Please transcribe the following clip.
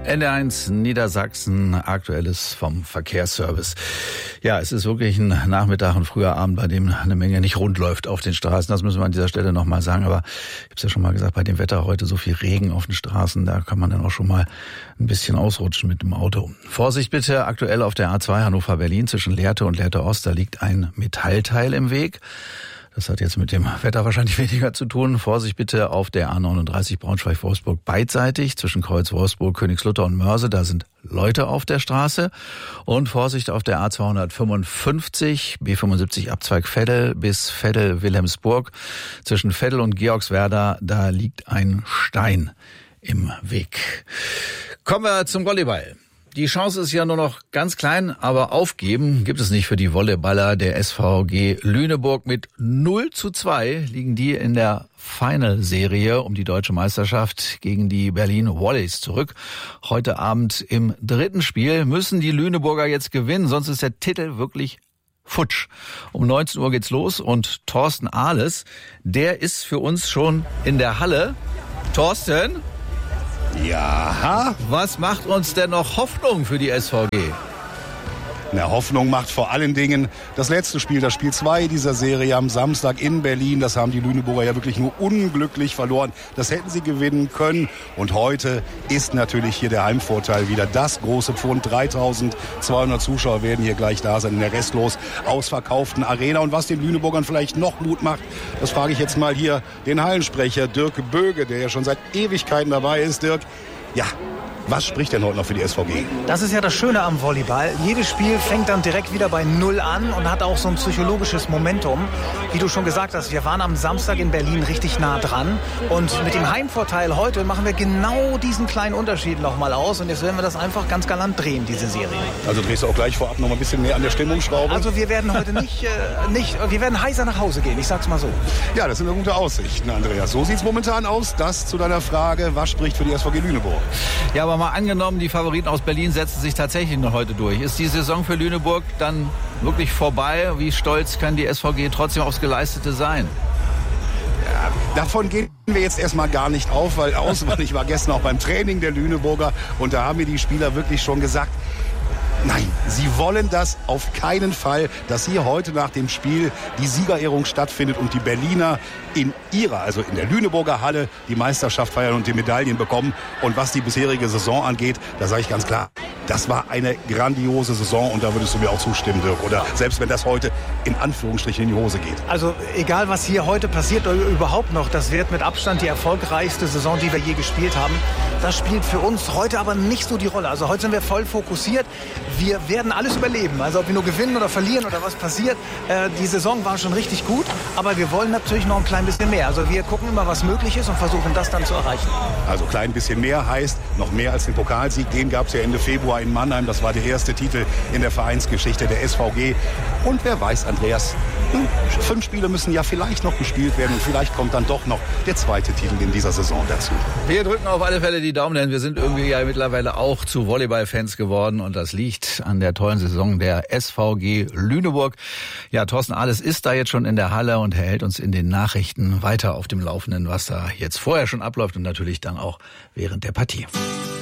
NDR1 Niedersachsen, Aktuelles vom Verkehrsservice. Ja, es ist wirklich ein Nachmittag und früher Abend, bei dem eine Menge nicht rund läuft auf den Straßen. Das müssen wir an dieser Stelle nochmal sagen. Aber ich habe es ja schon mal gesagt, bei dem Wetter heute so viel Regen auf den Straßen, da kann man dann auch schon mal ein bisschen ausrutschen mit dem Auto. Vorsicht bitte, aktuell auf der A2 Hannover-Berlin zwischen Lehrte und Lehrte-Ost, da liegt ein Metallteil im Weg. Das hat jetzt mit dem Wetter wahrscheinlich weniger zu tun. Vorsicht bitte auf der A39 Braunschweig-Wolfsburg beidseitig zwischen Kreuz Wolfsburg, Königslutter und Mörse. Da sind Leute auf der Straße. Und Vorsicht auf der A255 B75 Abzweig Veddel bis Veddel-Wilhelmsburg. Zwischen Veddel und Georgswerda, da liegt ein Stein im Weg. Kommen wir zum Volleyball. Die Chance ist ja nur noch ganz klein, aber aufgeben gibt es nicht für die Volleyballer der SVG Lüneburg. Mit 0:2 liegen die in der Final-Serie um die deutsche Meisterschaft gegen die Berlin Volleys zurück. Heute Abend im dritten Spiel müssen die Lüneburger jetzt gewinnen, sonst ist der Titel wirklich futsch. Um 19 Uhr geht's los und Thorsten Ahles, der ist für uns schon in der Halle. Thorsten? Ja. Was macht uns denn noch Hoffnung für die SVG? Na, Hoffnung macht vor allen Dingen das letzte Spiel, das Spiel 2 dieser Serie am Samstag in Berlin. Das haben die Lüneburger ja wirklich nur unglücklich verloren. Das hätten sie gewinnen können. Und heute ist natürlich hier der Heimvorteil wieder das große Pfund. 3.200 Zuschauer werden hier gleich da sein in der restlos ausverkauften Arena. Und was den Lüneburgern vielleicht noch Mut macht, das frage ich jetzt mal hier den Hallensprecher Dirk Böge, der ja schon seit Ewigkeiten dabei ist. Dirk, ja, was spricht denn heute noch für die SVG? Das ist ja das Schöne am Volleyball. Jedes Spiel fängt dann direkt wieder bei 0 an und hat auch so ein psychologisches Momentum. Wie du schon gesagt hast, wir waren am Samstag in Berlin richtig nah dran. Und mit dem Heimvorteil heute machen wir genau diesen kleinen Unterschied nochmal aus. Und jetzt werden wir das einfach ganz galant drehen, diese Serie. Also drehst du auch gleich vorab noch mal ein bisschen mehr an der Stimmungsschraube? Also wir werden heute wir werden heißer nach Hause gehen, ich sag's mal so. Ja, das sind ja gute Aussichten, Andreas. So sieht's momentan aus. Das zu deiner Frage, was spricht für die SVG Lüneburg? Ja, aber mal angenommen, die Favoriten aus Berlin setzen sich tatsächlich noch heute durch. Ist die Saison für Lüneburg dann wirklich vorbei? Wie stolz kann die SVG trotzdem aufs Geleistete sein? Ja, davon gehen wir jetzt erstmal gar nicht auf, weil ich war gestern auch beim Training der Lüneburger und da haben mir die Spieler wirklich schon gesagt, nein, sie wollen das auf keinen Fall, dass hier heute nach dem Spiel die Siegerehrung stattfindet und die Berliner in der Lüneburger Halle die Meisterschaft feiern und die Medaillen bekommen. Und was die bisherige Saison angeht, da sage ich ganz klar, das war eine grandiose Saison und da würdest du mir auch zustimmen, Dirk. Oder selbst wenn das heute in Anführungsstrichen in die Hose geht. Also egal, was hier heute passiert oder überhaupt noch, das wird mit Abstand die erfolgreichste Saison, die wir je gespielt haben. Das spielt für uns heute aber nicht so die Rolle. Also heute sind wir voll fokussiert. Wir werden alles überleben. Also ob wir nur gewinnen oder verlieren oder was passiert. Die Saison war schon richtig gut, aber wir wollen natürlich noch ein klein bisschen mehr. Also wir gucken immer, was möglich ist und versuchen das dann zu erreichen. Also klein bisschen mehr heißt noch mehr als den Pokalsieg. Den gab es ja Ende Februar in Mannheim. Das war der erste Titel in der Vereinsgeschichte der SVG. Und wer weiß, Andreas, 5 Spiele müssen ja vielleicht noch gespielt werden und vielleicht kommt dann doch noch der zweite Titel in dieser Saison dazu. Wir drücken auf alle Fälle die Daumen, denn wir sind irgendwie ja mittlerweile auch zu Volleyball-Fans geworden und das liegt an der tollen Saison der SVG Lüneburg. Ja, Thorsten Ahles ist da jetzt schon in der Halle und hält uns in den Nachrichten weiter auf dem Laufenden, was da jetzt vorher schon abläuft und natürlich dann auch während der Partie.